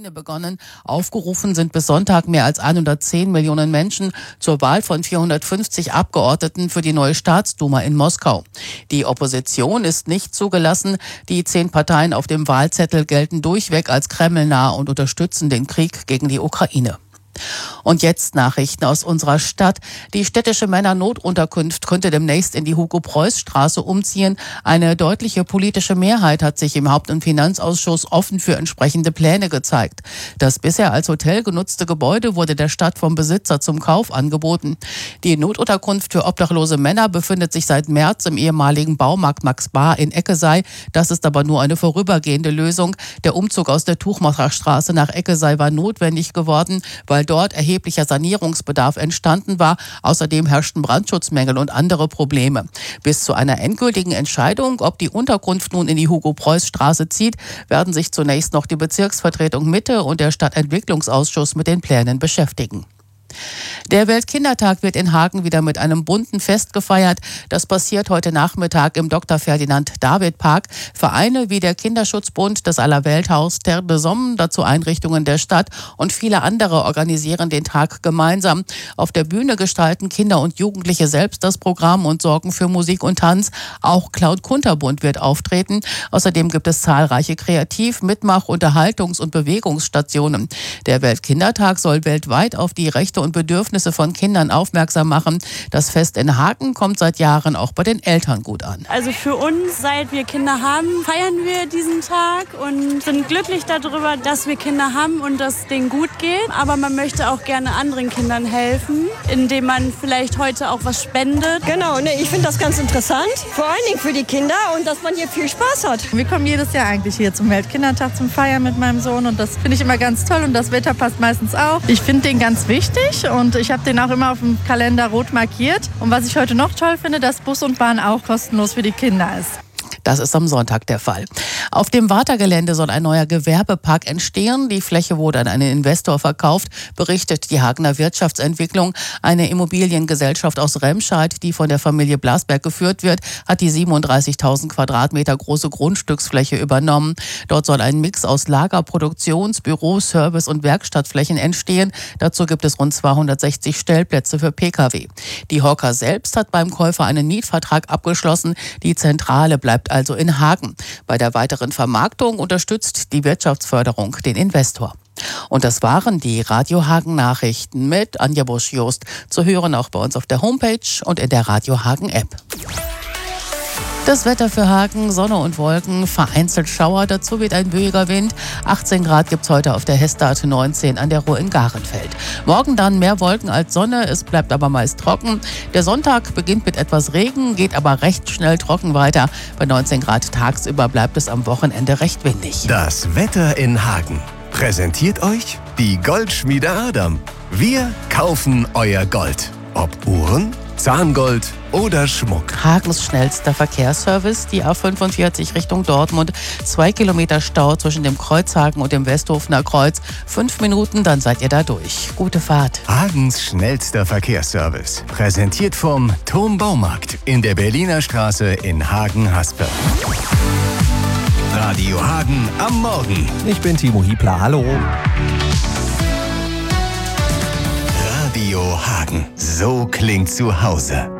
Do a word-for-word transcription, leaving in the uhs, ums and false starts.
Ukraine begonnen. Aufgerufen sind bis Sonntag mehr als hundertzehn Millionen Menschen zur Wahl von vierhundertfünfzig Abgeordneten für die neue Staatsduma in Moskau. Die Opposition ist nicht zugelassen. Die zehn Parteien auf dem Wahlzettel gelten durchweg als kremlnah und unterstützen den Krieg gegen die Ukraine. Und jetzt Nachrichten aus unserer Stadt. Die städtische Männernotunterkunft könnte demnächst in die Hugo-Preuß-Straße umziehen. Eine deutliche politische Mehrheit hat sich im Haupt- und Finanzausschuss offen für entsprechende Pläne gezeigt. Das bisher als Hotel genutzte Gebäude wurde der Stadt vom Besitzer zum Kauf angeboten. Die Notunterkunft für obdachlose Männer befindet sich seit März im ehemaligen Baumarkt Max Bar in Eckesei. Das ist aber nur eine vorübergehende Lösung. Der Umzug aus der Tuchmacherstraße nach Eckesei war notwendig geworden, weil dort erheblicher Sanierungsbedarf entstanden war. Außerdem herrschten Brandschutzmängel und andere Probleme. Bis zu einer endgültigen Entscheidung, ob die Unterkunft nun in die Hugo-Preuß-Straße zieht, werden sich zunächst noch die Bezirksvertretung Mitte und der Stadtentwicklungsausschuss mit den Plänen beschäftigen. Der Weltkindertag wird in Hagen wieder mit einem bunten Fest gefeiert. Das passiert heute Nachmittag im Doktor Ferdinand David Park. Vereine wie der Kinderschutzbund, das Allerwelthaus, Terre de Somme, dazu Einrichtungen der Stadt und viele andere organisieren den Tag gemeinsam. Auf der Bühne gestalten Kinder und Jugendliche selbst das Programm und sorgen für Musik und Tanz. Auch Cloud Kunterbund wird auftreten. Außerdem gibt es zahlreiche Kreativ-, Mitmach-, Unterhaltungs- und Bewegungsstationen. Der Weltkindertag soll weltweit auf die Rechte und Bedürfnisse von Kindern aufmerksam machen. Das Fest in Hagen kommt seit Jahren auch bei den Eltern gut an. Also für uns, seit wir Kinder haben, feiern wir diesen Tag und sind glücklich darüber, dass wir Kinder haben und dass es denen gut geht. Aber man möchte auch gerne anderen Kindern helfen, indem man vielleicht heute auch was spendet. Genau, ne, ich finde das ganz interessant, vor allen Dingen für die Kinder und dass man hier viel Spaß hat. Wir kommen jedes Jahr eigentlich hier zum Weltkindertag zum Feiern mit meinem Sohn und das finde ich immer ganz toll und das Wetter passt meistens auch. Ich finde den ganz wichtig. Und ich habe den auch immer auf dem Kalender rot markiert. Und was ich heute noch toll finde, dass Bus und Bahn auch kostenlos für die Kinder ist. Das ist am Sonntag der Fall. Auf dem Wartergelände soll ein neuer Gewerbepark entstehen. Die Fläche wurde an einen Investor verkauft, berichtet die Hagener Wirtschaftsentwicklung. Eine Immobiliengesellschaft aus Remscheid, die von der Familie Blasberg geführt wird, hat die siebenunddreißigtausend Quadratmeter große Grundstücksfläche übernommen. Dort soll ein Mix aus Lager-, Produktions-, Büro-, Service- und Werkstattflächen entstehen. Dazu gibt es rund zweihundertsechzig Stellplätze für Pkw. Die Hawker selbst hat beim Käufer einen Mietvertrag abgeschlossen. Die Zentrale bleibt also in Hagen. Bei der weiteren Vermarktung unterstützt die Wirtschaftsförderung den Investor. Und das waren die Radio Hagen Nachrichten mit Anja Busch-Jost. Zu hören auch bei uns auf der Homepage und in der Radio Hagen App. Das Wetter für Hagen, Sonne und Wolken, vereinzelt Schauer, dazu weht ein böiger Wind. achtzehn Grad gibt es heute auf der Hestart, neunzehn an der Ruhr in Garenfeld. Morgen dann mehr Wolken als Sonne, es bleibt aber meist trocken. Der Sonntag beginnt mit etwas Regen, geht aber recht schnell trocken weiter. Bei neunzehn Grad tagsüber bleibt es am Wochenende recht windig. Das Wetter in Hagen präsentiert euch die Goldschmiede Adam. Wir kaufen euer Gold. Ob Uhren, Zahngold oder Schmuck. Hagens schnellster Verkehrsservice, die A fünfundvierzig Richtung Dortmund. Zwei Kilometer Stau zwischen dem Kreuzhagen und dem Westhofener Kreuz. Fünf Minuten, dann seid ihr da durch. Gute Fahrt. Hagens schnellster Verkehrsservice. Präsentiert vom Turm Baumarkt in der Berliner Straße in Hagen-Haspe. Radio Hagen am Morgen. Ich bin Timo Hiebler. Hallo. Radio Hagen. So klingt zu Hause.